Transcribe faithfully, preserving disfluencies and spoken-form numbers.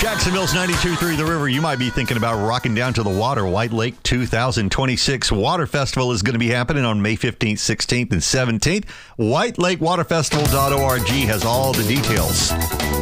Jacksonville's ninety-two point three The River. You might be thinking about rocking down to the water. White Lake two thousand twenty-six Water Festival is going to be happening on May fifteenth, sixteenth, and seventeenth. white lake water festival dot org has all the details.